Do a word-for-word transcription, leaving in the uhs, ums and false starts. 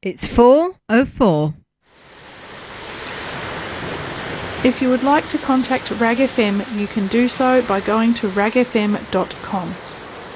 It's four oh four. If you would like to contact Rag F M, you can do so by going to rag f m dot com.